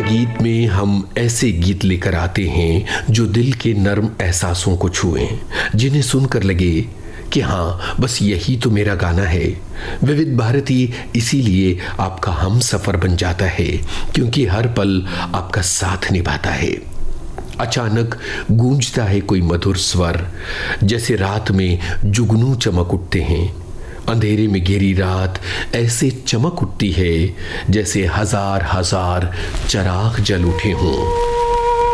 गीत में हम ऐसे गीत लेकर आते हैं जो दिल के नर्म एहसासों को छुएं, जिन्हें सुनकर लगे कि हाँ, बस यही तो मेरा गाना है। विविध भारती इसीलिए आपका हम सफर बन जाता है, क्योंकि हर पल आपका साथ निभाता है। अचानक गूंजता है कोई मधुर स्वर, जैसे रात में जुगनू चमक उठते हैं। अंधेरे में घेरी रात ऐसे चमक उठती है जैसे हजार हजार चराग जल उठे हों।